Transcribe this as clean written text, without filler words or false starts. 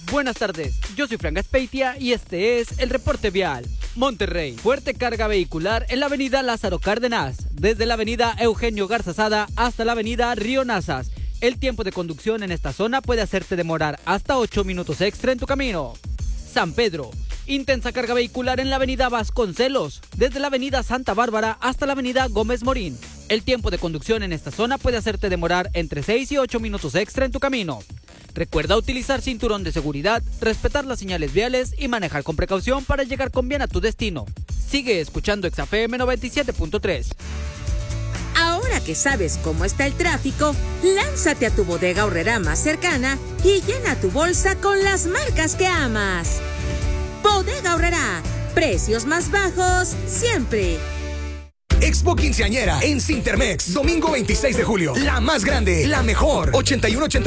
Buenas tardes, yo soy Frank Aspeitia y este es el reporte vial. Monterrey, fuerte carga vehicular en la avenida Lázaro Cárdenas, desde la avenida Eugenio Garzazada hasta la avenida Río Nazas. El tiempo de conducción en esta zona puede hacerte demorar hasta 8 minutos extra en tu camino. San Pedro, intensa carga vehicular en la avenida Vasconcelos, desde la avenida Santa Bárbara hasta la avenida Gómez Morín. El tiempo de conducción en esta zona puede hacerte demorar entre 6 y 8 minutos extra en tu camino. Recuerda utilizar cinturón de seguridad, respetar las señales viales y manejar con precaución para llegar con bien a tu destino. Sigue escuchando XFM 97.3. Ahora que sabes cómo está el tráfico, lánzate a tu bodega horrera más cercana y llena tu bolsa con las marcas que amas. Bodega Horrera, precios más bajos siempre. Expo Quinceañera en Cintermex, domingo 26 de julio. La más grande, la mejor. 8180